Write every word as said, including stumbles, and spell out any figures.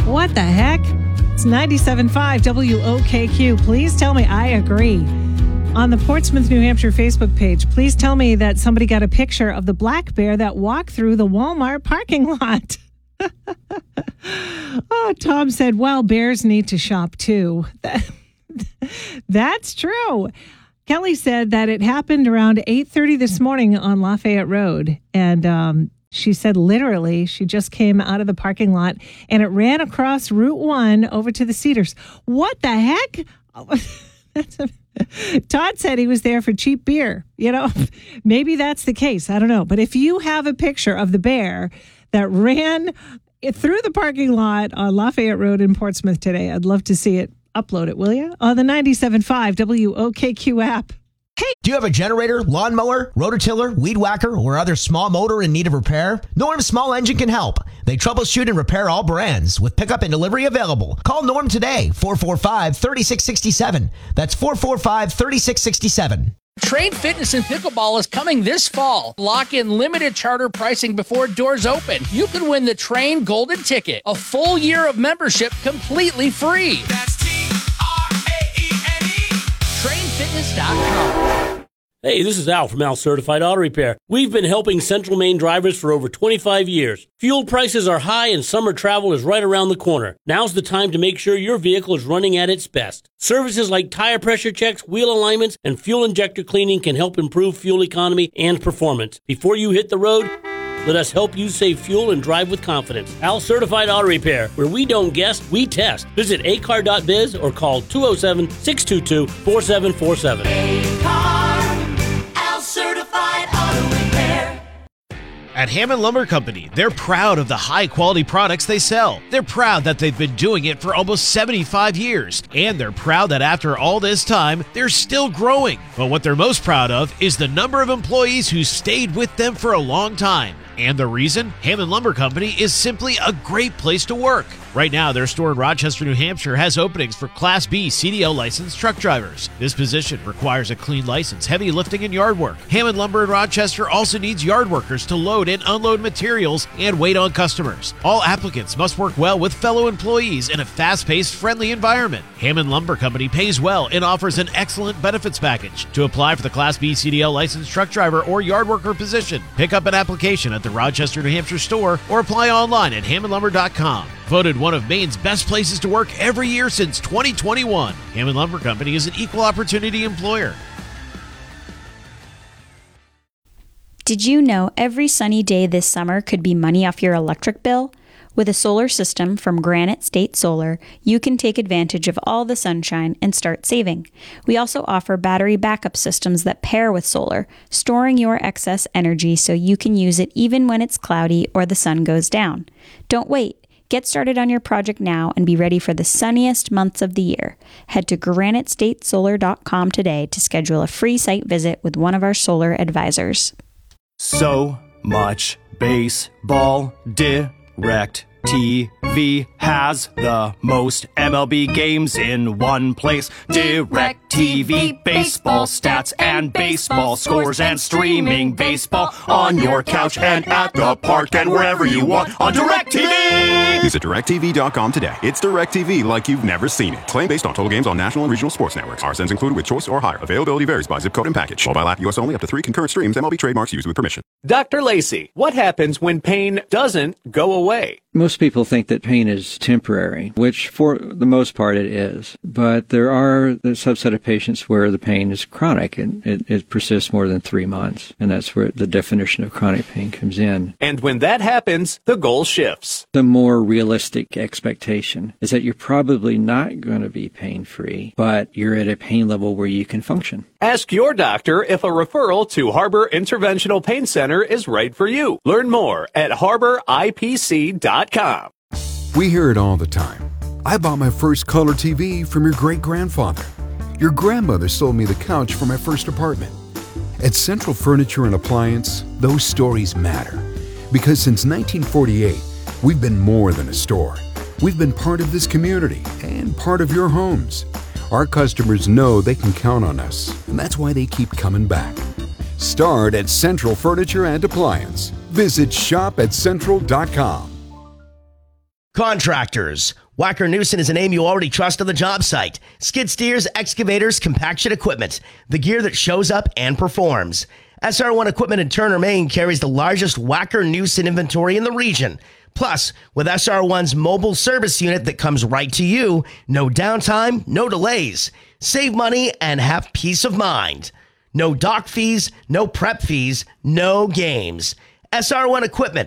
What the heck? It's ninety-seven point five W O K Q. Please tell me I agree. On the Portsmouth, New Hampshire Facebook page, please tell me that somebody got a picture of the black bear that walked through the Walmart parking lot. Oh, Tom said, well, bears need to shop too. That's true. Kelly said that it happened around eight thirty this morning on Lafayette Road. And um, she said literally she just came out of the parking lot and it ran across Route one over to the Cedars. What the heck? That's a, Todd said he was there for cheap beer. You know, maybe that's the case. I don't know. But if you have a picture of the bear that ran through the parking lot on Lafayette Road in Portsmouth today, I'd love to see it. Upload it, will you? On the ninety-seven point five W O K Q app. Hey, do you have a generator, lawnmower, rototiller, weed whacker, or other small motor in need of repair? Norm Small Engine can help. They troubleshoot and repair all brands with pickup and delivery available. Call Norm today, four four five, three six six seven. That's four four five, three six six seven. Trade Fitness and Pickleball is coming this fall. Lock in limited charter pricing before doors open. You can win the Train Golden Ticket, a full year of membership completely free. That's T R A E N E. train fitness dot com. Hey, this is Al from Al Certified Auto Repair. We've been helping Central Maine drivers for over twenty-five years. Fuel prices are high and summer travel is right around the corner. Now's the time to make sure your vehicle is running at its best. Services like tire pressure checks, wheel alignments, and fuel injector cleaning can help improve fuel economy and performance. Before you hit the road, let us help you save fuel and drive with confidence. Al Certified Auto Repair, where we don't guess, we test. Visit a car dot biz or call two oh seven, six two two, four seven four seven. Certified Auto Repair. At Hammond Lumber Company, they're proud of the high-quality products they sell. They're proud that they've been doing it for almost seventy-five years. And they're proud that after all this time, they're still growing. But what they're most proud of is the number of employees who stayed with them for a long time. And the reason? Hammond Lumber Company is simply a great place to work. Right now, their store in Rochester, New Hampshire has openings for Class B C D L licensed truck drivers. This position requires a clean license, heavy lifting, and yard work. Hammond Lumber in Rochester also needs yard workers to load and unload materials and wait on customers. All applicants must work well with fellow employees in a fast-paced, friendly environment. Hammond Lumber Company pays well and offers an excellent benefits package. To apply for the Class B C D L licensed truck driver or yard worker position, pick up an application at the Rochester, New Hampshire store or apply online at hammond lumber dot com. Voted one of Maine's best places to work every year since twenty twenty-one. Hammond Lumber Company is an equal opportunity employer. Did you know every sunny day this summer could be money off your electric bill? With a solar system from Granite State Solar, you can take advantage of all the sunshine and start saving. We also offer battery backup systems that pair with solar, storing your excess energy so you can use it even when it's cloudy or the sun goes down. Don't wait. Get started on your project now and be ready for the sunniest months of the year. Head to granite state solar dot com today to schedule a free site visit with one of our solar advisors. So much baseball. Direct T V has the most M L B games in one place. Direct T V, baseball stats and baseball scores and streaming baseball on your couch and at the park and wherever you want on Direct T V. Visit direct t v dot com today. It's Direct T V like you've never seen it. Claim based on total games on national and regional sports networks. R S Ns included with choice or higher. Availability varies by zip code and package. Mobile app U S only. Up to three concurrent streams. M L B trademarks used with permission. Doctor Lacey, what happens when pain doesn't go away? Most people think that pain is temporary, which for the most part it is. But there are the subset of patients where the pain is chronic and it, it persists more than three months. And that's where the definition of chronic pain comes in. And when that happens, the goal shifts. The more realistic expectation is that you're probably not going to be pain-free, but you're at a pain level where you can function. Ask your doctor if a referral to Harbor Interventional Pain Center is right for you. Learn more at harbor I P C dot com. We hear it all the time. I bought my first color T V from your great-grandfather. Your grandmother sold me the couch for my first apartment. At Central Furniture and Appliance, those stories matter. Because since nineteen forty-eight, we've been more than a store. We've been part of this community and part of your homes. Our customers know they can count on us, and that's why they keep coming back. Start at Central Furniture and Appliance. Visit shop at central dot com. Contractors. Wacker Neuson is a name you already trust on the job site. Skid steers, excavators, compaction equipment. The gear that shows up and performs. S R one Equipment in Turner, Maine carries the largest Wacker Neuson inventory in the region. Plus, with S R one's mobile service unit that comes right to you, no downtime, no delays. Save money and have peace of mind. No dock fees, no prep fees, no games. S R one Equipment.